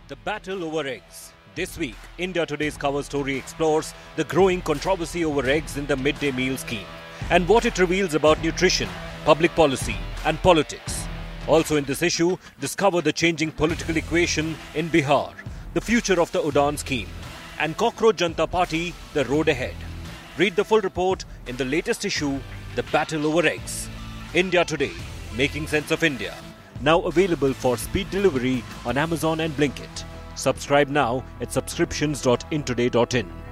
The battle over eggs. This week, India Today's cover story explores the growing controversy over eggs in the midday meal scheme and what it reveals about nutrition, public policy and politics. Also in this issue, discover the changing political equation in Bihar, the future of the Udaan scheme, and Cockroach Janata Party, the road ahead. Read the full report in the latest issue, The Battle Over Eggs. India Today, Making Sense of India. Now available for speed delivery on Amazon and Blinkit. Subscribe now at subscriptions.intoday.in.